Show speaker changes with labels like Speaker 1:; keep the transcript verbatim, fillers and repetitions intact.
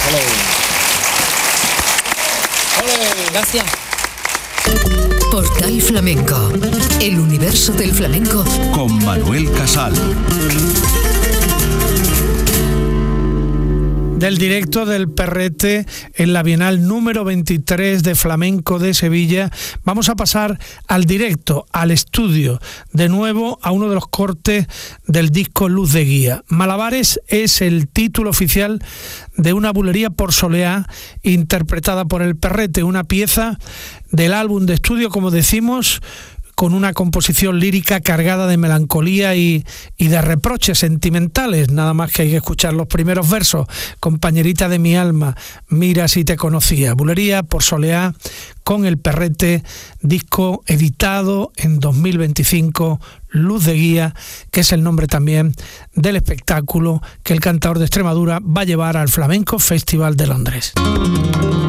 Speaker 1: Olé. Olé.
Speaker 2: Gracias.
Speaker 3: Portal Flamenco, el universo del flamenco
Speaker 4: con Manuel Casal.
Speaker 5: Del directo del Perrete en la Bienal número veintitrés de Flamenco de Sevilla, vamos a pasar al directo, al estudio, de nuevo a uno de los cortes del disco Luz de Guía. Malabares es el título oficial de una bulería por soleá interpretada por el Perrete, una pieza del álbum de estudio, como decimos, con una composición lírica cargada de melancolía y, y de reproches sentimentales. Nada más que hay que escuchar los primeros versos. Compañerita de mi alma, mira si te conocía. Bulería por soleá con el Perrete, disco editado en dos mil veinticinco, Luz de Guía, que es el nombre también del espectáculo que el cantador de Extremadura va a llevar al Flamenco Festival de Londres.